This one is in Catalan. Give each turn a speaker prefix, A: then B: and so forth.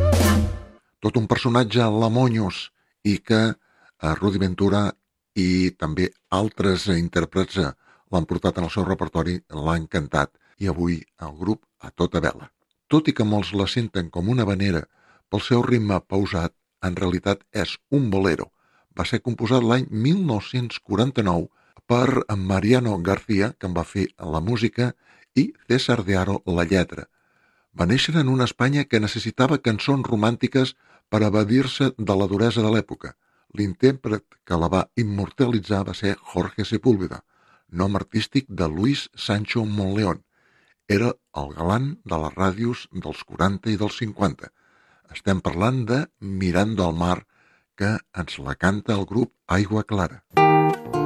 A: Tot un personatge Lamonyos i que Rudi Ventura i també altres intèrprets l'han portat en el seu repertori, l'han cantat i avui el grup a tota vela. Tot i que molts la senten com una havanera pel seu ritme pausat, en realitat és un bolero. Va ser composat l'any 1949 per Mariano García, que en va fer la música, i César de Haro la lletra. Va néixer en una Espanya que necessitava cançons romàntiques per evadir-se de la duresa de l'època. L'intèrpret que la va immortalitzar va ser Jorge Sepúlveda, nom artístic de Luis Sancho Monleón. Era el galant de les ràdios dels 40 i dels 50. Estem parlant de Mirando al mar, que ens la canta el grup Aigua Clara.